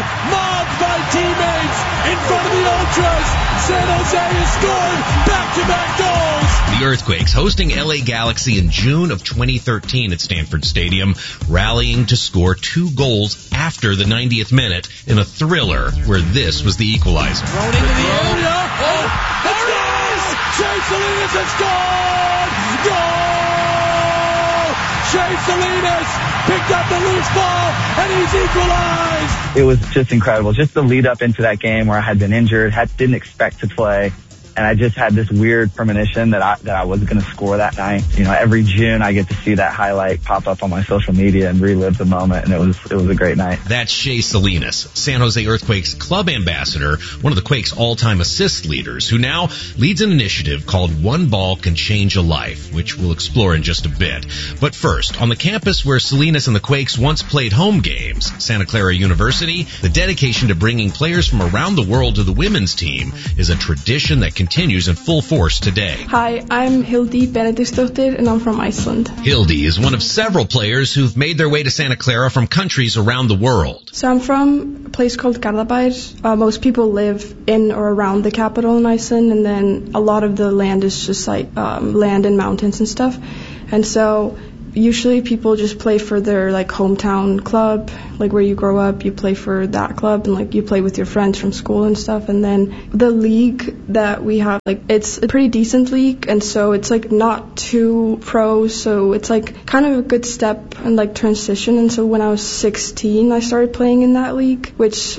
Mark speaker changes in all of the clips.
Speaker 1: mobbed by teammates in front of the Ultras. San Jose has scored back-to-back goals.
Speaker 2: The Earthquakes hosting LA Galaxy in June of 2013 at Stanford Stadium, rallying to score 2 goals after the 90th minute in a thriller where this was the equalizer.
Speaker 1: Thrown into the area. Oh, there it is! Shea Salinas has scored! Goal! Shea Salinas picked up the loose ball, and he's equalized!
Speaker 3: It was just incredible. Just the lead up into that game where I had been injured, didn't expect to play. And I just had this weird premonition that I was going to score that night. You know, every June I get to see that highlight pop up on my social media and relive the moment, and it was a great night.
Speaker 2: That's Shea Salinas, San Jose Earthquakes club ambassador, one of the Quakes' all-time assist leaders, who now leads an initiative called One Ball Can Change a Life, which we'll explore in just a bit. But first, on the campus where Salinas and the Quakes once played home games, Santa Clara University, the dedication to bringing players from around the world to the women's team is a tradition that continues in full force today.
Speaker 4: Hi, I'm Hildi Benediktsdottir, and I'm from Iceland.
Speaker 2: Hildi is one of several players who've made their way to Santa Clara from countries around the world.
Speaker 4: So I'm from a place called Garðabær. Most people live in or around the capital in Iceland, and then a lot of the land is just like land and mountains and stuff. And so usually people just play for their like hometown club, like where you grow up, you play for that club, and like you play with your friends from school and stuff. And then the league that we have, like it's a pretty decent league, and so it's like not too pro, so it's like kind of a good step and like transition. And so when I was 16, I started playing in that league, which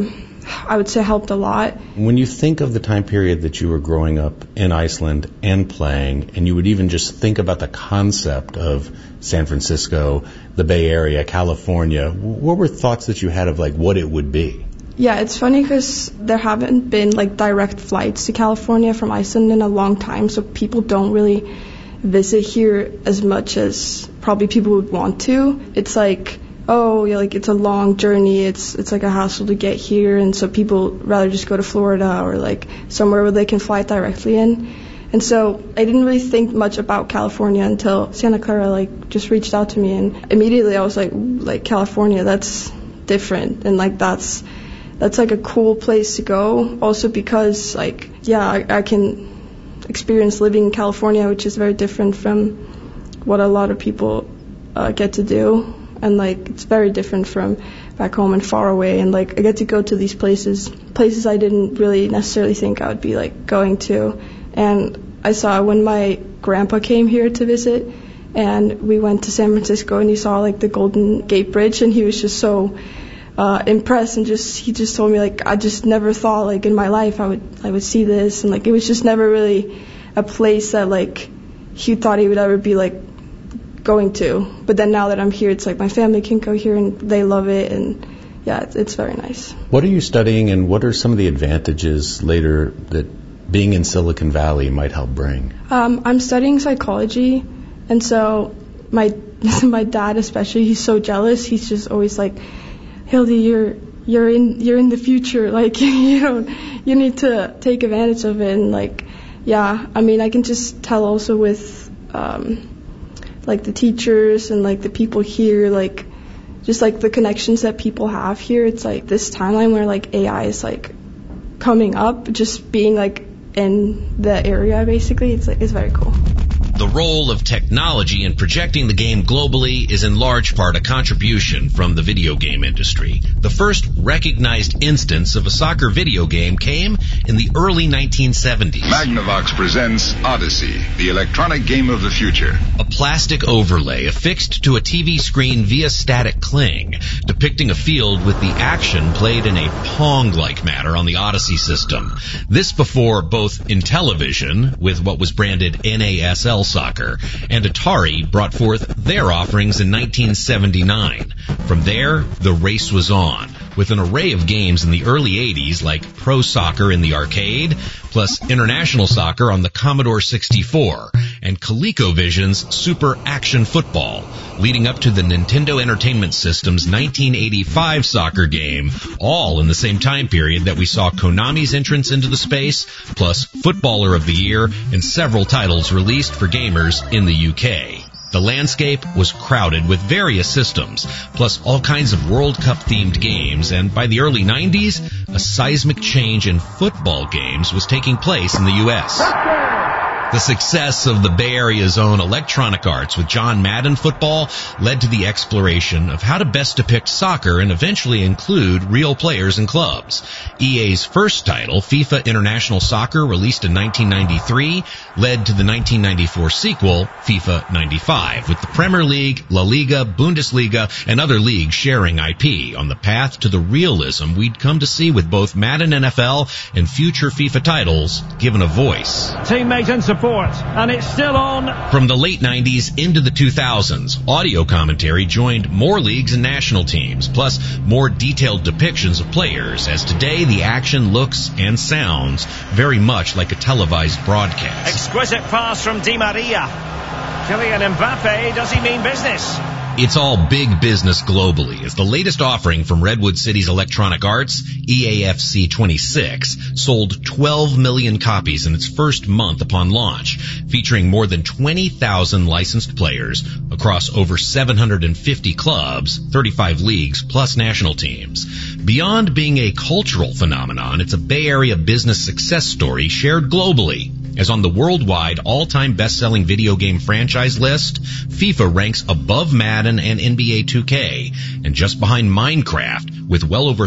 Speaker 4: I would say helped a lot.
Speaker 5: When you think of the time period that you were growing up in Iceland and playing, and you would even just think about the concept of San Francisco, the Bay Area, California, what were thoughts that you had of like what it would be?
Speaker 4: Yeah, it's funny because there haven't been like direct flights to California from Iceland in a long time, so people don't really visit here as much as probably people would want to. It's like, oh, yeah, like it's a long journey, it's like a hassle to get here, and so people rather just go to Florida or like somewhere where they can fly directly in. And so I didn't really think much about California until Santa Clara like just reached out to me, and immediately I was like California, that's different, and like that's like a cool place to go. Also because like, yeah, I can experience living in California, which is very different from what a lot of people get to do. And like it's very different from back home and far away, and like I get to go to these places I didn't really necessarily think I would be like going to. And I saw when my grandpa came here to visit, and we went to San Francisco, and he saw like the Golden Gate Bridge, and he was just so impressed, and he just told me like I just never thought like in my life I would see this, and like it was just never really a place that like he thought he would ever be like going to. But then now that I'm here, it's like my family can go here and they love it, and yeah, it's very nice.
Speaker 5: What are you studying, and what are some of the advantages later that being in Silicon Valley might help bring?
Speaker 4: I'm studying psychology, and so my dad especially, he's so jealous. He's just always like, Hildi, you're in the future, like you need to take advantage of it. And like, yeah, I mean I can just tell also with like the teachers and like the people here, like just like the connections that people have here. It's like this timeline where like AI is like coming up, just being like in the area basically. It's like it's very cool.
Speaker 2: The role of technology in projecting the game globally is in large part a contribution from the video game industry. The first recognized instance of a soccer video game came in the early 1970s.
Speaker 6: Magnavox presents Odyssey, the electronic game of the future.
Speaker 2: A plastic overlay affixed to a TV screen via static cling, depicting a field with the action played in a Pong-like manner on the Odyssey system. This before both Intellivision, with what was branded NASL Soccer, and Atari brought forth their offerings in 1979. From there, the race was on, with an array of games in the early 80s like Pro Soccer in the arcade, plus International Soccer on the Commodore 64, and ColecoVision's Super Action Football, leading up to the Nintendo Entertainment System's 1985 soccer game, all in the same time period that we saw Konami's entrance into the space, plus Footballer of the Year, and several titles released for gamers in the UK. The landscape was crowded with various systems, plus all kinds of World Cup-themed games, and by the early 90s, a seismic change in football games was taking place in the U.S. The success of the Bay Area's own Electronic Arts with John Madden Football led to the exploration of how to best depict soccer and eventually include real players and clubs. EA's first title, FIFA International Soccer, released in 1993, led to the 1994 sequel, FIFA 95, with the Premier League, La Liga, Bundesliga, and other leagues sharing IP on the path to the realism we'd come to see with both Madden NFL and future FIFA titles given a voice.
Speaker 1: Teammate and support, and it's still on.
Speaker 2: From the late 90s into the 2000s, audio commentary joined more leagues and national teams, plus more detailed depictions of players, as today the action looks and sounds very much like a televised broadcast.
Speaker 1: Exquisite pass from Di Maria. Kylian Mbappe, does he mean business?
Speaker 2: It's all big business globally, as the latest offering from Redwood City's Electronic Arts, EAFC 26, sold 12 million copies in its first month upon launch, featuring more than 20,000 licensed players across over 750 clubs, 35 leagues, plus national teams. Beyond being a cultural phenomenon, it's a Bay Area business success story shared globally. As on the worldwide all-time best-selling video game franchise list, FIFA ranks above Madden and NBA 2K, and just behind Minecraft, with well over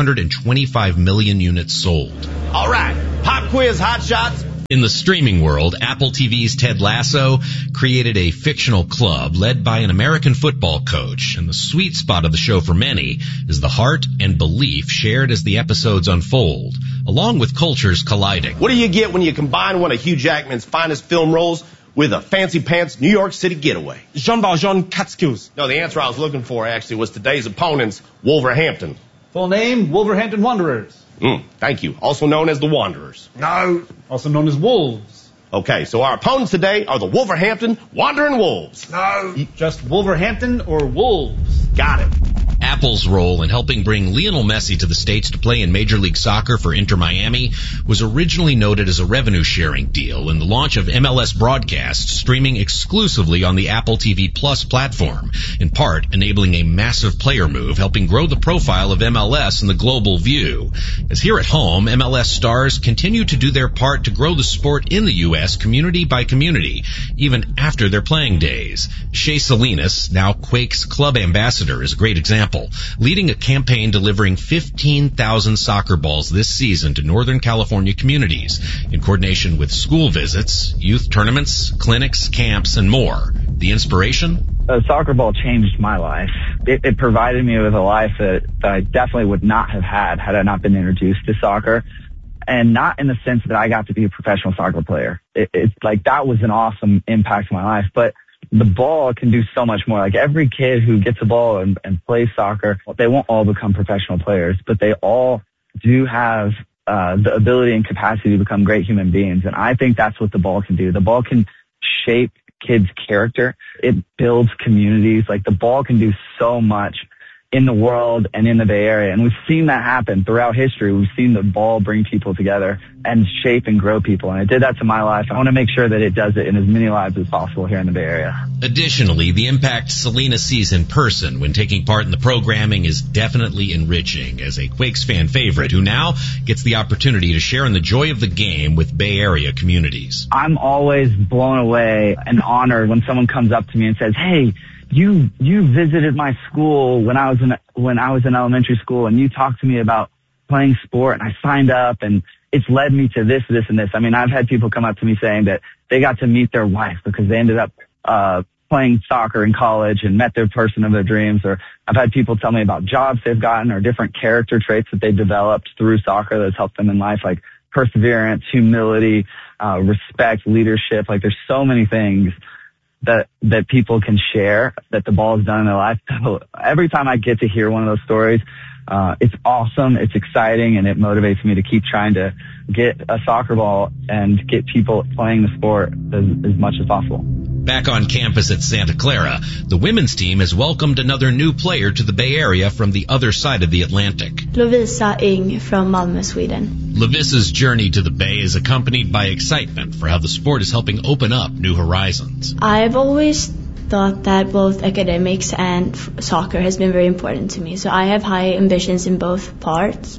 Speaker 2: 325 million units sold.
Speaker 7: All right, pop quiz, hot shots.
Speaker 2: In the streaming world, Apple TV's Ted Lasso created a fictional club led by an American football coach, and the sweet spot of the show for many is the heart and belief shared as the episodes unfold, along with cultures colliding.
Speaker 7: What do you get when you combine one of Hugh Jackman's finest film roles with a fancy-pants New York City getaway?
Speaker 8: Jean Valjean Catskills.
Speaker 7: No, the answer I was looking for, actually, was today's opponents, Wolverhampton.
Speaker 8: Full name, Wolverhampton Wanderers.
Speaker 7: Thank you. Also known as the Wanderers.
Speaker 8: No. Also known as Wolves.
Speaker 7: Okay, so our opponents today are the Wolverhampton Wandering Wolves.
Speaker 8: No. Just Wolverhampton or Wolves.
Speaker 7: Got it.
Speaker 2: Apple's role in helping bring Lionel Messi to the States to play in Major League Soccer for Inter Miami was originally noted as a revenue-sharing deal in the launch of MLS broadcasts streaming exclusively on the Apple TV Plus platform, in part enabling a massive player move, helping grow the profile of MLS in the global view. As here at home, MLS stars continue to do their part to grow the sport in the U.S. community by community, even after their playing days. Shea Salinas, now Quake's club ambassador, is a great example, leading a campaign delivering 15,000 soccer balls this season to Northern California communities in coordination with school visits, youth tournaments, clinics, camps, and more. The inspiration?
Speaker 3: A soccer ball changed my life. It provided me with a life that I definitely would not have had I not been introduced to soccer. And not in the sense that I got to be a professional soccer player. It's like that was an awesome impact to my life, but the ball can do so much more. Like every kid who gets a ball and plays soccer, they won't all become professional players, but they all do have the ability and capacity to become great human beings. And I think that's what the ball can do. The ball can shape kids' character. It builds communities. Like the ball can do so much in the world and in the Bay Area. And we've seen that happen throughout history. We've seen the ball bring people together and shape and grow people. And it did that to my life. I want to make sure that it does it in as many lives as possible here in the Bay Area.
Speaker 2: Additionally, the impact Selena sees in person when taking part in the programming is definitely enriching as a Quakes fan favorite who now gets the opportunity to share in the joy of the game with Bay Area communities.
Speaker 3: I'm always blown away and honored when someone comes up to me and says, hey, you visited my school when I was in elementary school, and you talked to me about playing sport, and I signed up, and it's led me to this, this, and this. I mean, I've had people come up to me saying that they got to meet their wife because they ended up playing soccer in college and met their person of their dreams. Or I've had people tell me about jobs they've gotten or different character traits that they developed through soccer that's helped them in life, like perseverance, humility, respect, leadership. Like there's so many things that people can share that the ball has done in their life. So every time I get to hear one of those stories, it's awesome, it's exciting, and it motivates me to keep trying to get a soccer ball and get people playing the sport as much as possible.
Speaker 2: Back on campus at Santa Clara, the women's team has welcomed another new player to the Bay Area from the other side of the Atlantic.
Speaker 9: Lovisa Ing from Malmö, Sweden.
Speaker 2: Lovisa's journey to the Bay is accompanied by excitement for how the sport is helping open up new horizons.
Speaker 9: I've always thought that both academics and soccer has been very important to me. So I have high ambitions in both parts.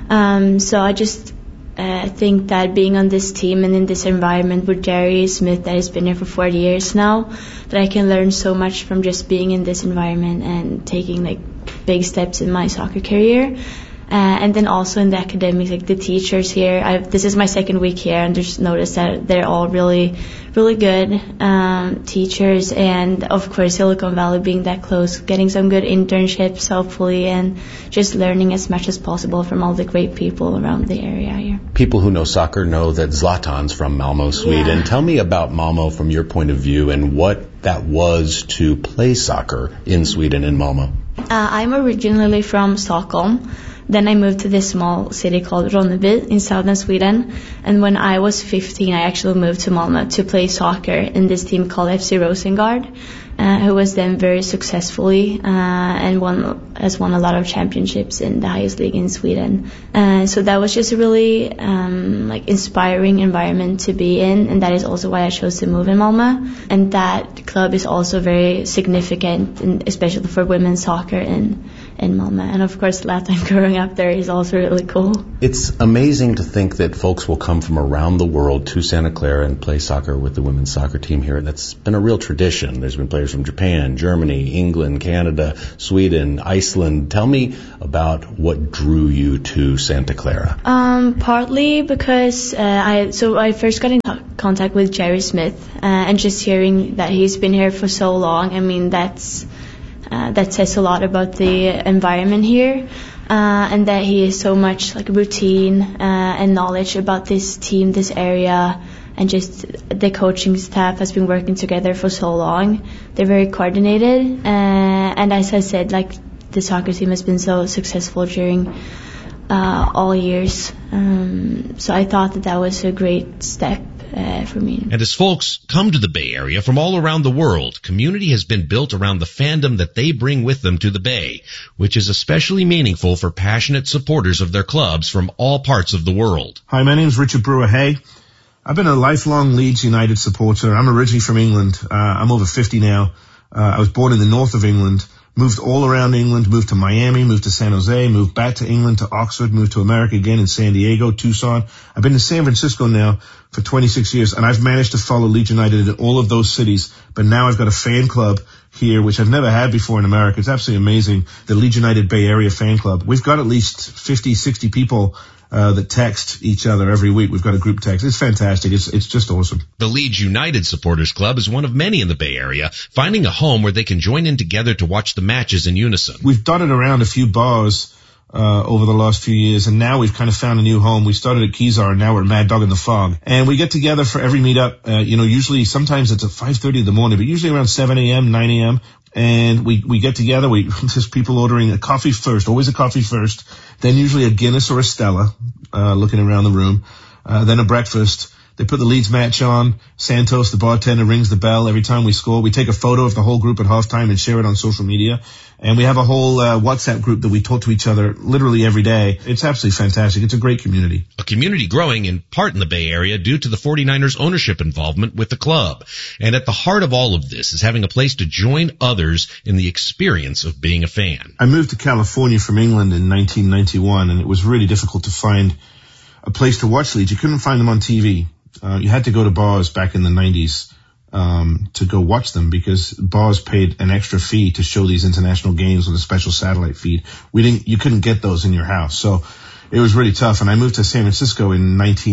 Speaker 9: So I just think that being on this team and in this environment with Jerry Smith that has been here for 40 years now, that I can learn so much from just being in this environment and taking like big steps in my soccer career. And then also in the academics, like the teachers here, this is my second week here, and just noticed that they're all really, really good teachers. And of course, Silicon Valley being that close, getting some good internships, hopefully, and just learning as much as possible from all the great people around the area here.
Speaker 5: People who know soccer know that Zlatan's from Malmö, Sweden.
Speaker 9: Yeah.
Speaker 5: Tell me about Malmö from your point of view and what that was to play soccer in Sweden, in Malmö.
Speaker 9: I'm originally from Stockholm. Then I moved to this small city called Ronneby in southern Sweden. And when I was 15, I actually moved to Malmö to play soccer in this team called FC Rosengard, who was then very successfully and has won a lot of championships in the highest league in Sweden. So that was just a really inspiring environment to be in, and that is also why I chose to move in Malmö. And that club is also very significant, especially for women's soccer in Malmö. And of course, Zlatan growing up there is also really cool.
Speaker 5: It's amazing to think that folks will come from around the world to Santa Clara and play soccer with the women's soccer team here. That's been a real tradition. There's been players from Japan, Germany, England, Canada, Sweden, Iceland. Tell me about what drew you to Santa Clara.
Speaker 9: Partly because I first got in contact with Jerry Smith, and just hearing that he's been here for so long, I mean, that says a lot about the environment here, and that he has so much like routine and knowledge about this team, this area, and just the coaching staff has been working together for so long. They're very coordinated, and as I said, like the soccer team has been so successful during all years. So I thought that was a great step for me.
Speaker 2: And as folks come to the Bay Area from all around the world, community has been built around the fandom that they bring with them to the Bay, which is especially meaningful for passionate supporters of their clubs from all parts of the world.
Speaker 10: Hi, my name is Richard Brewer-Hay. I've been a lifelong Leeds United supporter. I'm originally from England. I'm over 50 now. I was born in the north of England, moved all around England, moved to Miami, moved to San Jose, moved back to England, to Oxford, moved to America again in San Diego, Tucson. I've been to San Francisco now for 26 years, and I've managed to follow Leeds United in all of those cities. But now I've got a fan club here, which I've never had before in America. It's absolutely amazing. The Leeds United Bay Area fan club. We've got at least 50, 60 people that text each other every week. We've got a group text. It's fantastic. It's just awesome.
Speaker 2: The Leeds United Supporters Club is one of many in the Bay Area, finding a home where they can join in together to watch the matches in unison.
Speaker 10: We've dotted around a few bars over the last few years, and now we've kind of found a new home. We started at Kezar, and now we're at Mad Dog in the Fog. And we get together for every meetup. Usually sometimes it's at 5:30 in the morning, but usually around 7 a.m., 9 a.m. And we get together. There's people ordering a coffee first, always a coffee first, then usually a Guinness or a Stella, looking around the room, then a breakfast. They put the Leeds match on. Santos, the bartender, rings the bell every time we score. We take a photo of the whole group at halftime and share it on social media. And we have a whole WhatsApp group that we talk to each other literally every day. It's absolutely fantastic. It's a great community.
Speaker 2: A community growing in part in the Bay Area due to the 49ers ownership involvement with the club. And at the heart of all of this is having a place to join others in the experience of being a fan.
Speaker 10: I moved to California from England in 1991, and it was really difficult to find a place to watch Leeds. You couldn't find them on TV. You had to go to bars back in the 90s to go watch them, because bars paid an extra fee to show these international games with a special satellite feed. You couldn't get those in your house. So it was really tough. And I moved to San Francisco in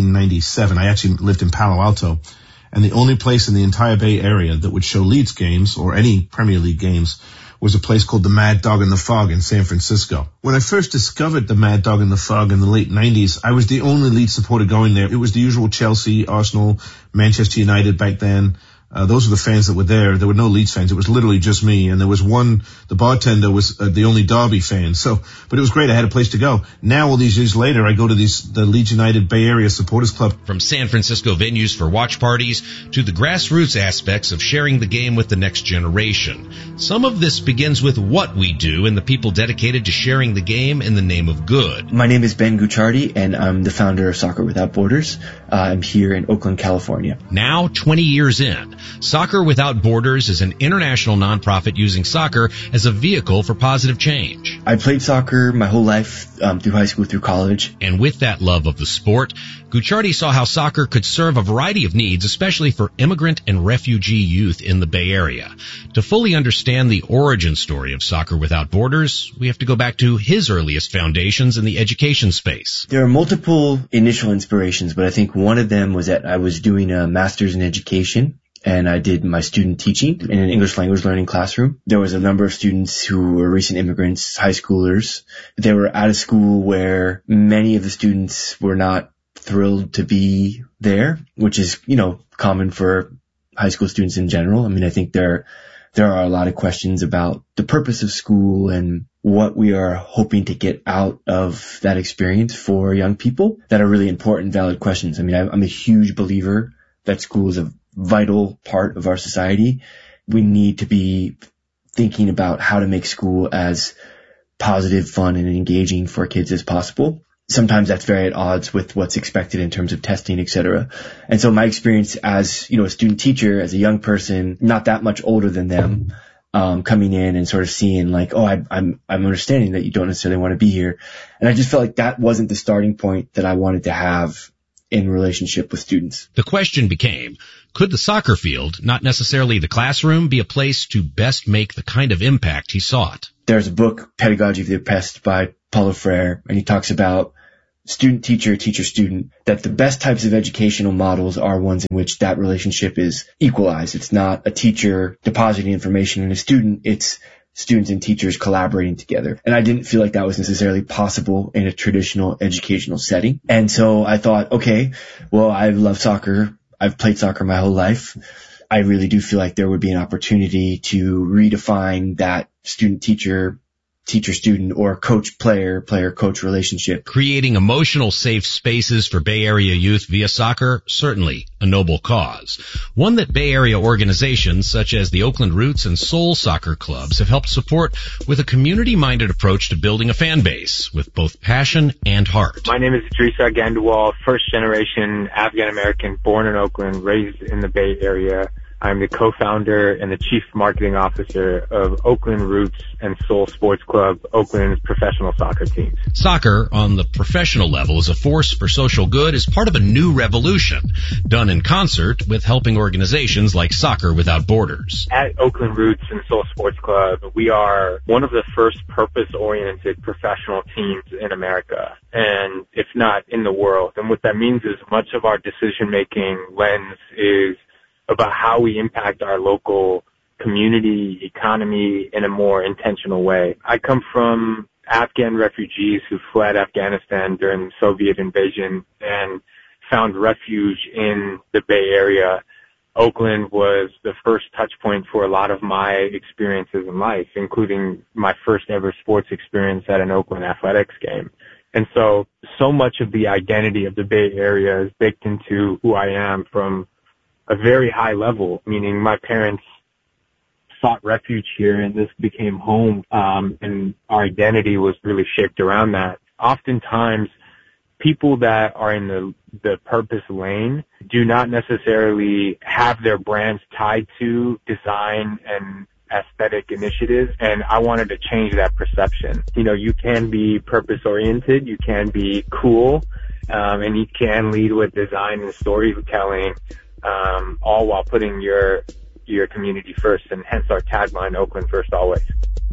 Speaker 10: 1997. I actually lived in Palo Alto. And the only place in the entire Bay Area that would show Leeds games or any Premier League games was a place called the Mad Dog in the Fog in San Francisco. When I first discovered the Mad Dog in the Fog in the late 90s, I was the only Leeds supporter going there. It was the usual Chelsea, Arsenal, Manchester United back then. Those were the fans that were there. There were no Leeds fans. It was literally just me. And there was the bartender was the only Derby fan. But it was great. I had a place to go. Now, all these years later, I go to the Leeds United Bay Area Supporters Club.
Speaker 2: From San Francisco venues for watch parties to the grassroots aspects of sharing the game with the next generation. Some of this begins with what we do and the people dedicated to sharing the game in the name of good.
Speaker 11: My name is Ben Gucciardi, and I'm the founder of Soccer Without Borders. I'm here in Oakland, California.
Speaker 2: Now, 20 years in, Soccer Without Borders is an international nonprofit using soccer as a vehicle for positive change.
Speaker 11: I played soccer my whole life, through high school, through college.
Speaker 2: And with that love of the sport, Gucciardi saw how soccer could serve a variety of needs, especially for immigrant and refugee youth in the Bay Area. To fully understand the origin story of Soccer Without Borders, we have to go back to his earliest foundations in the education space.
Speaker 11: There are multiple initial inspirations, but I think one of them was that I was doing a master's in education, and I did my student teaching in an English language learning classroom. There was a number of students who were recent immigrants, high schoolers. They were at a school where many of the students were not thrilled to be there, which is, common for high school students in general. I mean, I think there are a lot of questions about the purpose of school and what we are hoping to get out of that experience for young people that are really important, valid questions. I mean, I'm a huge believer that school is a vital part of our society. We need to be thinking about how to make school as positive, fun, and engaging for kids as possible. Sometimes that's very at odds with what's expected in terms of testing, etc. And so my experience as, a student teacher, as a young person, not that much older than them, coming in and sort of seeing like, I'm understanding that you don't necessarily want to be here. And I just felt like that wasn't the starting point that I wanted to have in relationship with students.
Speaker 2: The question became, could the soccer field, not necessarily the classroom, be a place to best make the kind of impact he sought?
Speaker 11: There's a book, Pedagogy of the Oppressed, by Paulo Freire, and he talks about student-teacher, teacher-student, that the best types of educational models are ones in which that relationship is equalized. It's not a teacher depositing information in a student, it's students and teachers collaborating together. And I didn't feel like that was necessarily possible in a traditional educational setting. And so I thought, okay, well, I love soccer. I've played soccer my whole life. I really do feel like there would be an opportunity to redefine that student-teacher, teacher-student, or coach-player, player-coach relationship.
Speaker 2: Creating emotional safe spaces for Bay Area youth via soccer, certainly a noble cause. One that Bay Area organizations such as the Oakland Roots and Soul Soccer Clubs have helped support with a community-minded approach to building a fan base with both passion and heart.
Speaker 12: My name is Idrissa Gandewal, first-generation Afghan-American, born in Oakland, raised in the Bay Area. I'm the co-founder and the chief marketing officer of Oakland Roots and Soul Sports Club, Oakland's professional soccer teams.
Speaker 2: Soccer, on the professional level, as a force for social good is part of a new revolution, done in concert with helping organizations like Soccer Without Borders.
Speaker 12: At Oakland Roots and Soul Sports Club, we are one of the first purpose-oriented professional teams in America, and if not in the world. And what that means is much of our decision-making lens is about how we impact our local community, economy in a more intentional way. I come from Afghan refugees who fled Afghanistan during the Soviet invasion and found refuge in the Bay Area. Oakland was the first touch point for a lot of my experiences in life, including my first ever sports experience at an Oakland athletics game. And so much of the identity of the Bay Area is baked into who I am from a very high level, meaning my parents sought refuge here and this became home, and our identity was really shaped around that. Oftentimes, people that are in the purpose lane do not necessarily have their brands tied to design and aesthetic initiatives, and I wanted to change that perception. You can be purpose-oriented, you can be cool, and you can lead with design and storytelling, all while putting your community first, and hence our tagline, Oakland First Always.